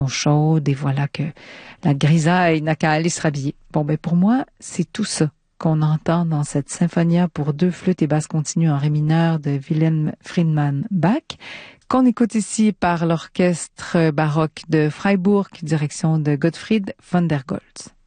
chaude et voilà que la grisaille n'a qu'à aller se rhabiller. Bon, ben pour moi, c'est tout ça qu'on entend dans cette symphonia pour deux flûtes et basse continue en ré mineur de Wilhelm Friedemann Bach, qu'on écoute ici par l'orchestre baroque de Freiburg, direction de Gottfried von der Goltz.